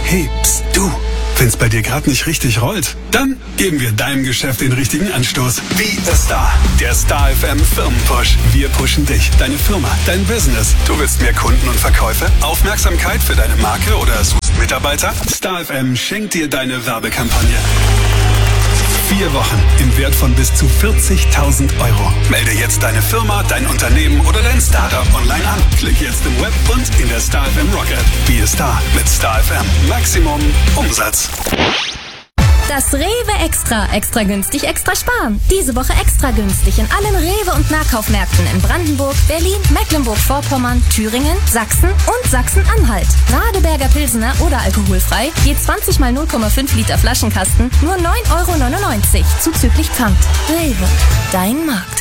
Hey, pst, du. Wenn's bei dir gerade nicht richtig rollt, dann geben wir deinem Geschäft den richtigen Anstoß. Be a Star. Der Star FM Firmenpush. Wir pushen dich, deine Firma, dein Business. Du willst mehr Kunden und Verkäufe? Aufmerksamkeit für deine Marke oder suchst Mitarbeiter? Star FM schenkt dir deine Werbekampagne. 4 Wochen im Wert von bis zu 40.000 Euro. Melde jetzt deine Firma, dein Unternehmen oder dein Startup online an. Klick jetzt im Web und in der Star FM Rock App. Be a Star mit Star FM. Maximum Umsatz. Das Rewe Extra. Extra günstig, extra sparen. Diese Woche extra günstig in allen Rewe- und Nahkaufmärkten in Brandenburg, Berlin, Mecklenburg-Vorpommern, Thüringen, Sachsen und Sachsen-Anhalt. Radeberger Pilsener oder alkoholfrei, je 20 mal 0,5 Liter Flaschenkasten, nur 9,99 € zuzüglich Pfand. Rewe, dein Markt.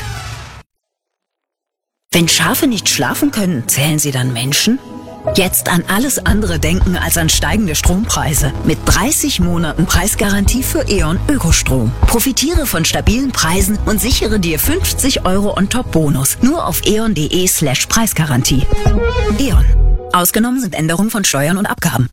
Wenn Schafe nicht schlafen können, zählen sie dann Menschen? Jetzt an alles andere denken als an steigende Strompreise. Mit 30 Monaten Preisgarantie für E.ON Ökostrom. Profitiere von stabilen Preisen und sichere dir 50 € on-top-Bonus. Nur auf eon.de/Preisgarantie. E.ON. Ausgenommen sind Änderungen von Steuern und Abgaben.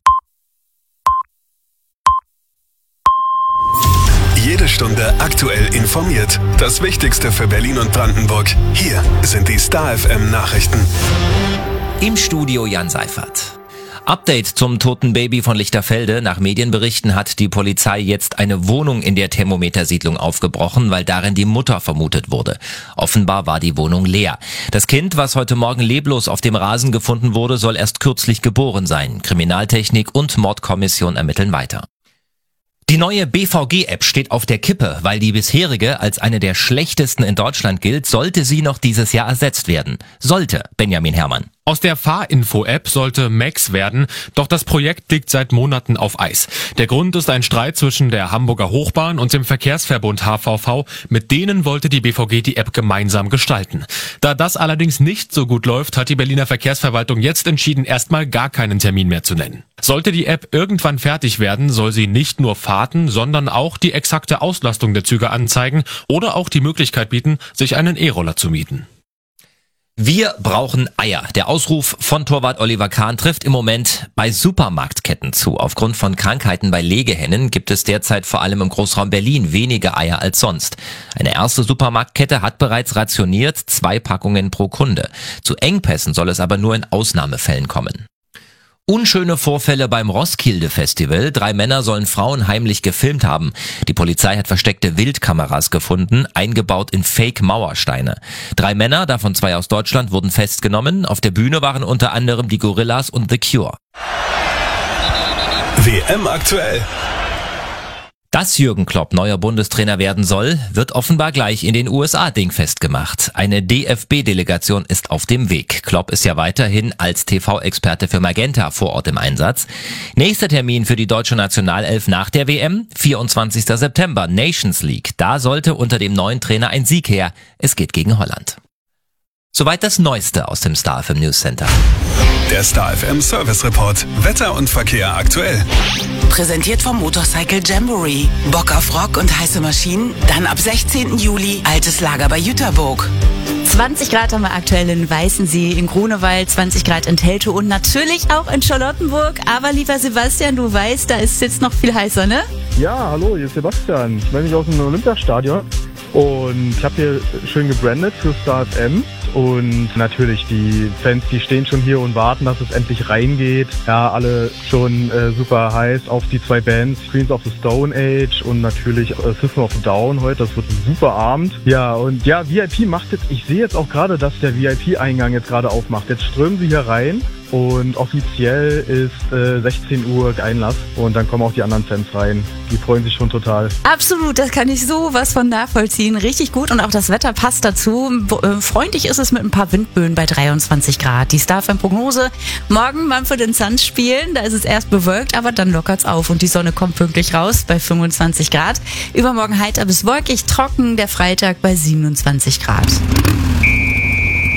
Jede Stunde aktuell informiert. Das Wichtigste für Berlin und Brandenburg. Hier sind die Star FM Nachrichten. Im Studio Jan Seifert. Update zum toten Baby von Lichterfelde. Nach Medienberichten hat die Polizei jetzt eine Wohnung in der Thermometersiedlung aufgebrochen, weil darin die Mutter vermutet wurde. Offenbar war die Wohnung leer. Das Kind, was heute Morgen leblos auf dem Rasen gefunden wurde, soll erst kürzlich geboren sein. Kriminaltechnik und Mordkommission ermitteln weiter. Die neue BVG-App steht auf der Kippe, weil die bisherige als eine der schlechtesten in Deutschland gilt, sollte sie noch dieses Jahr ersetzt werden. Sollte, Benjamin Herrmann. Aus der Fahrinfo-App sollte Max werden, doch das Projekt liegt seit Monaten auf Eis. Der Grund ist ein Streit zwischen der Hamburger Hochbahn und dem Verkehrsverbund HVV. Mit denen wollte die BVG die App gemeinsam gestalten. Da das allerdings nicht so gut läuft, hat die Berliner Verkehrsverwaltung jetzt entschieden, erstmal gar keinen Termin mehr zu nennen. Sollte die App irgendwann fertig werden, soll sie nicht nur Fahrten, sondern auch die exakte Auslastung der Züge anzeigen oder auch die Möglichkeit bieten, sich einen E-Roller zu mieten. Wir brauchen Eier. Der Ausruf von Torwart Oliver Kahn trifft im Moment bei Supermarktketten zu. Aufgrund von Krankheiten bei Legehennen gibt es derzeit vor allem im Großraum Berlin weniger Eier als sonst. Eine erste Supermarktkette hat bereits rationiert 2 Packungen pro Kunde. Zu Engpässen soll es aber nur in Ausnahmefällen kommen. Unschöne Vorfälle beim Roskilde-Festival. 3 Männer sollen Frauen heimlich gefilmt haben. Die Polizei hat versteckte Wildkameras gefunden, eingebaut in Fake-Mauersteine. 3 Männer, davon 2 aus Deutschland, wurden festgenommen. Auf der Bühne waren unter anderem die Gorillas und The Cure. WM aktuell. Dass Jürgen Klopp neuer Bundestrainer werden soll, wird offenbar gleich in den USA dingfest gemacht. Eine DFB-Delegation ist auf dem Weg. Klopp ist ja weiterhin als TV-Experte für Magenta vor Ort im Einsatz. Nächster Termin für die deutsche Nationalelf nach der WM, 24. September, Nations League. Da sollte unter dem neuen Trainer ein Sieg her. Es geht gegen Holland. Soweit das Neueste aus dem Star FM News Center. Der Star FM Service Report. Wetter und Verkehr aktuell. Präsentiert vom Motorcycle Jamboree. Bock auf Rock und heiße Maschinen? Dann ab 16. Juli altes Lager bei Jüterburg. 20 Grad haben wir aktuell in Weißensee, in Grunewald, 20 Grad in Teltow und natürlich auch in Charlottenburg. Aber lieber Sebastian, du weißt, da ist es jetzt noch viel heißer, ne? Ja, hallo, hier ist Sebastian. Ich melde mich aus dem Olympiastadion und ich habe hier schön gebrandet für Star FM. Und natürlich die Fans, die stehen schon hier und warten, dass es endlich reingeht. Ja, alle schon super heiß auf die 2 Bands, Queens of the Stone Age und natürlich System of a Down heute. Das wird ein super Abend. Ja, und ja, VIP macht jetzt, ich sehe jetzt auch gerade, dass der VIP-Eingang jetzt gerade aufmacht. Jetzt strömen sie hier rein. Und offiziell ist 16 Uhr Einlass und dann kommen auch die anderen Fans rein. Die freuen sich schon total. Absolut, das kann ich sowas von nachvollziehen. Richtig gut und auch das Wetter passt dazu. Freundlich ist es mit ein paar Windböen bei 23 Grad. Die Star FM Prognose, morgen Mumford & Sons spielen. Da ist es erst bewölkt, aber dann lockert's auf und die Sonne kommt pünktlich raus bei 25 Grad. Übermorgen heiter bis wolkig, trocken, der Freitag bei 27 Grad.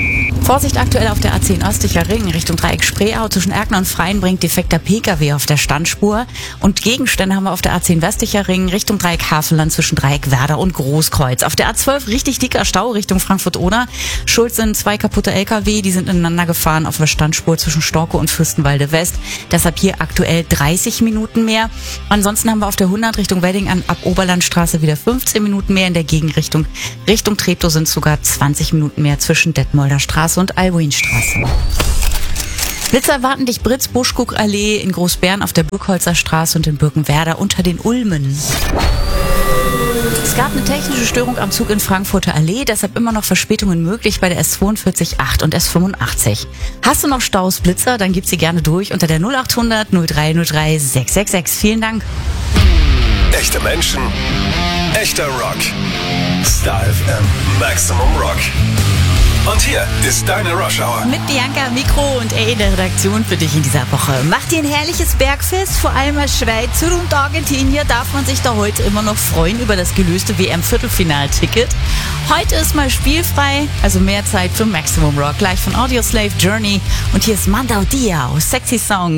Vorsicht aktuell auf der A10 östlicher Ring Richtung Dreieck Spreeau zwischen Erkner und Freien bringt defekter Pkw auf der Standspur. Und Gegenstände haben wir auf der A10 westlicher Ring Richtung Dreieck Havelland zwischen Dreieck Werder und Großkreuz. Auf der A12 richtig dicker Stau Richtung Frankfurt-Oder. Schuld sind 2 kaputte LKW, die sind ineinander gefahren auf der Standspur zwischen Storkow und Fürstenwalde West. Deshalb hier aktuell 30 Minuten mehr. Ansonsten haben wir auf der 100 Richtung Wedding ab Oberlandstraße wieder 15 Minuten mehr. In der Gegenrichtung Richtung Treptow sind sogar 20 Minuten mehr zwischen Detmolder Straße und Albuinstraße. Blitzer erwarten dich Britz-Buschkuck-Allee in Großbären auf der Burgholzer Straße und in Birkenwerder unter den Ulmen. Es gab eine technische Störung am Zug in Frankfurter Allee, deshalb immer noch Verspätungen möglich bei der S42.8 und S85. Hast du noch Staus, Blitzer, dann gib sie gerne durch unter der 0800 0303 666. Vielen Dank. Echte Menschen, echter Rock. Star FM Maximum Rock. Und hier ist deine Rush Hour. Mit Bianca am Mikro und in der Redaktion für dich in dieser Woche. Macht ihr ein herrliches Bergfest, vor allem als Schweizer und Argentinier darf man sich da heute immer noch freuen über das gelöste WM-Viertelfinalticket. Heute ist mal spielfrei, also mehr Zeit für Maximum Rock. Gleich von Audioslave Journey. Und hier ist Mandao Dia, Sexy Song.